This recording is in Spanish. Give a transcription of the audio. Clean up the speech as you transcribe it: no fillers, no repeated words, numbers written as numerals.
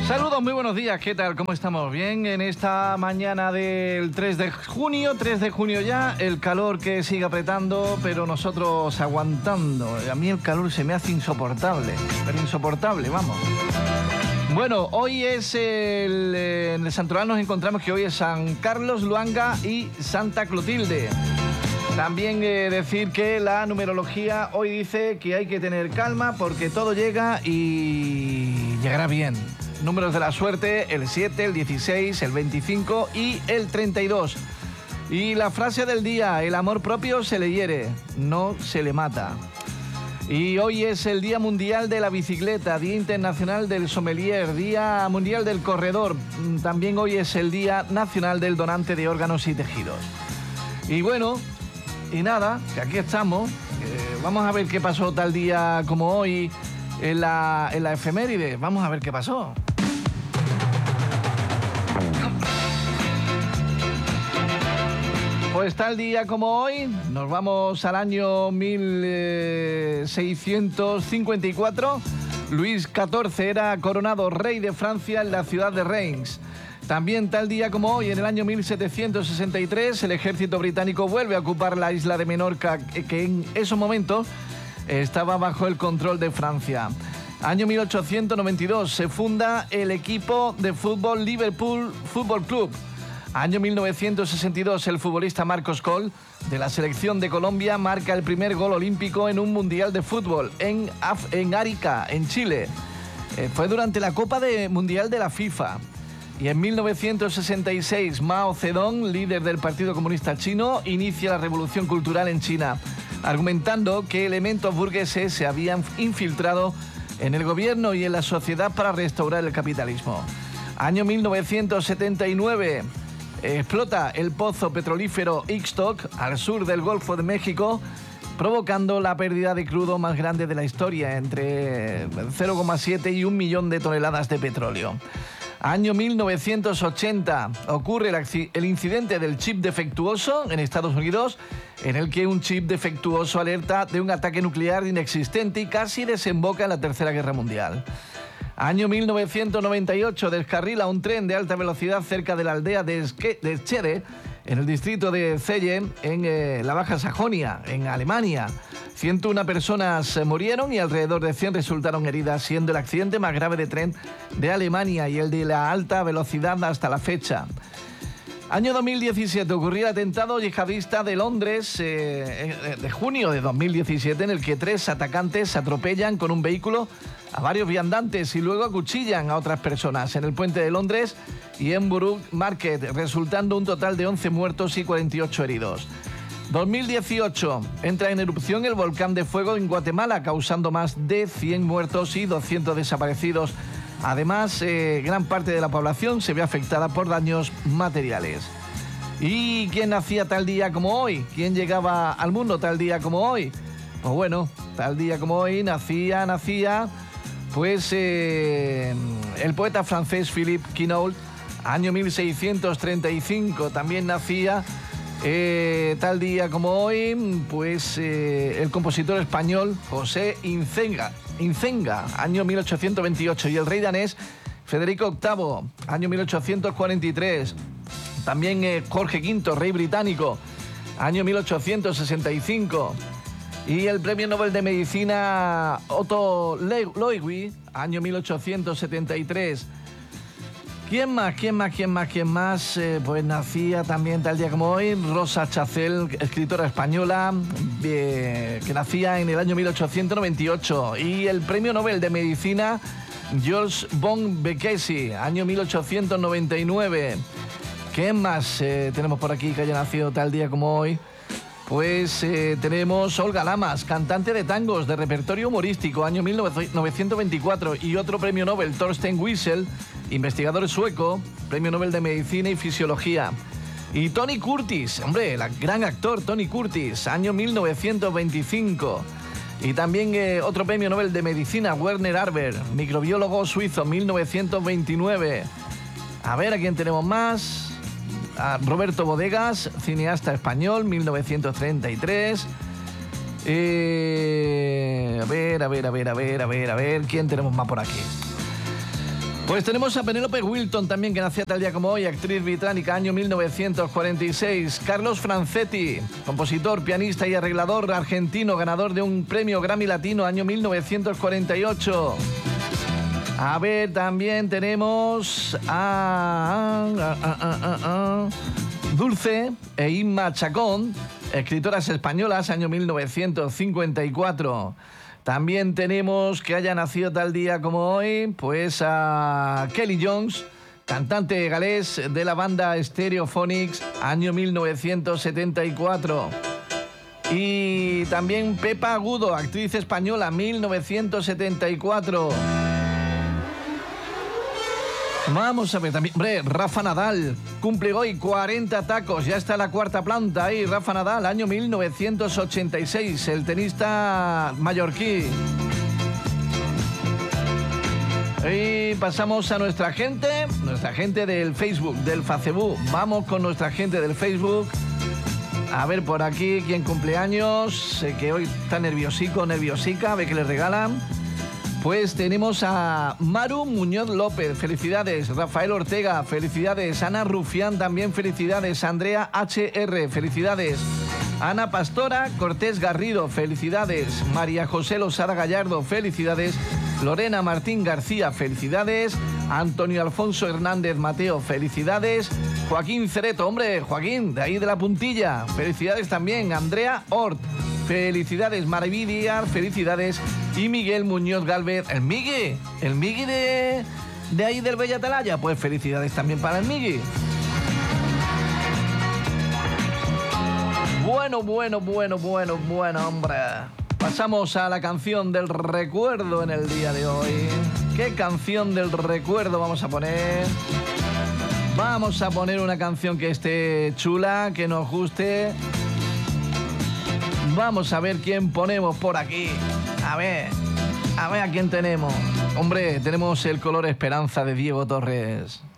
Saludos, muy buenos días, ¿qué tal? ¿Cómo estamos? Bien, en esta mañana del 3 de junio ya, el calor que sigue apretando, pero nosotros aguantando. A mí el calor se me hace insoportable, pero insoportable, vamos. Bueno, hoy es en el santoral nos encontramos que hoy es San Carlos Luanga y Santa Clotilde. También decir que la numerología hoy dice que hay que tener calma porque todo llega y llegará bien. Números de la suerte, el 7, el 16, el 25 y el 32. Y la frase del día, el amor propio se le hiere, no se le mata. Y hoy es el Día Mundial de la Bicicleta, Día Internacional del Sommelier, Día Mundial del Corredor. También hoy es el Día Nacional del Donante de Órganos y Tejidos. Y bueno, y nada, que aquí estamos. Vamos a ver qué pasó tal día como hoy en la efeméride. Vamos a ver qué pasó. Pues tal día como hoy, nos vamos al año 1654. Luis XIV era coronado rey de Francia en la ciudad de Reims. También tal día como hoy, en el año 1763, el ejército británico vuelve a ocupar la isla de Menorca, que en esos momentos estaba bajo el control de Francia. Año 1892, se funda el equipo de fútbol Liverpool Football Club. Año 1962, el futbolista Marcos Coll, de la selección de Colombia, marca el primer gol olímpico en un mundial de fútbol en Arica, en Chile. Fue durante la Copa Mundial de la FIFA. Y en 1966, Mao Zedong, líder del Partido Comunista Chino, inicia la revolución cultural en China, argumentando que elementos burgueses se habían infiltrado en el gobierno y en la sociedad para restaurar el capitalismo. Año 1979, explota el pozo petrolífero Ixtoc al sur del Golfo de México, provocando la pérdida de crudo más grande de la historia, entre 0,7 y 1 millón de toneladas de petróleo. Año 1980, ocurre el incidente del chip defectuoso en Estados Unidos, en el que un chip defectuoso alerta de un ataque nuclear inexistente y casi desemboca en la Tercera Guerra Mundial. Año 1998, descarrila un tren de alta velocidad cerca de la aldea de Scheede, en el distrito de Celle, en la Baja Sajonia, en Alemania. 101 personas murieron y alrededor de 100 resultaron heridas, siendo el accidente más grave de tren de Alemania y el de la alta velocidad hasta la fecha. Año 2017, ocurrió el atentado yihadista de Londres de junio de 2017, en el que 3 atacantes atropellan con un vehículo a varios viandantes y luego acuchillan a otras personas en el puente de Londres y en Borough Market, resultando un total de 11 muertos y 48 heridos. 2018, entra en erupción el volcán de fuego en Guatemala, causando más de 100 muertos y 200 desaparecidos. Además, gran parte de la población se ve afectada por daños materiales. ¿Y quién nacía tal día como hoy? ¿Quién llegaba al mundo tal día como hoy? Pues bueno, tal día como hoy nacía pues el poeta francés Philippe Quinault, año 1635. También nacía tal día como hoy, pues el compositor español José Incenga, año 1828, y el rey danés Federico VIII, año 1843. También Jorge V, rey británico, año 1865. Y el premio Nobel de Medicina Otto Loewi, año 1873. ¿Quién más? Pues nacía también tal día como hoy Rosa Chacel, escritora española, que nacía en el año 1898. Y el premio Nobel de Medicina George von Beckersey, año 1899. ¿Quién más tenemos por aquí que haya nacido tal día como hoy? Pues tenemos Olga Lamas, cantante de tangos de repertorio humorístico, año 1924. Y otro premio Nobel, Thorsten Wiesel, investigador sueco, premio Nobel de Medicina y Fisiología. Y Tony Curtis, hombre, el gran actor Tony Curtis, año 1925. Y también otro premio Nobel de Medicina, Werner Arber, microbiólogo suizo, 1929. A ver, ¿a quién tenemos más? A Roberto Bodegas, cineasta español, 1933. A ver, ¿quién tenemos más por aquí? Pues tenemos a Penélope Wilton también, que nacía tal día como hoy, actriz británica, año 1946. Carlos Francetti, compositor, pianista y arreglador argentino, ganador de un premio Grammy Latino, año 1948. A ver, también tenemos a Dulce e Inma Chacón, escritoras españolas, año 1954. También tenemos que haya nacido tal día como hoy, pues a Kelly Jones, cantante galés de la banda Stereophonics, año 1974. Y también Pepa Agudo, actriz española, 1974. Vamos a ver también, hombre, Rafa Nadal, cumple hoy 40 tacos, ya está en la cuarta planta ahí, Rafa Nadal, año 1986, el tenista mallorquí. Y pasamos a nuestra gente del Facebook, del Facebook. Vamos con nuestra gente del Facebook. A ver por aquí, ¿quién cumpleaños? Sé que hoy está nerviosica, a ver qué le regalan. Pues tenemos a Maru Muñoz López, felicidades. Rafael Ortega, felicidades. Ana Rufián, también felicidades. Andrea HR, felicidades. Ana Pastora Cortés Garrido, felicidades. María José Losada Gallardo, felicidades. Lorena Martín García, felicidades. Antonio Alfonso Hernández Mateo, felicidades. Joaquín Cereto, hombre, Joaquín, de ahí de la puntilla, felicidades también. Andrea Ort, felicidades. Maraví Díaz, felicidades. Y Miguel Muñoz Galvez, el Migui de ahí del Bella Atalaya, pues felicidades también para el Migui. Bueno, hombre. Pasamos a la canción del recuerdo en el día de hoy. ¿Qué canción del recuerdo vamos a poner? Vamos a poner una canción que esté chula, que nos guste. Vamos a ver quién ponemos por aquí. A ver a quién tenemos. Hombre, tenemos El color esperanza de Diego Torres.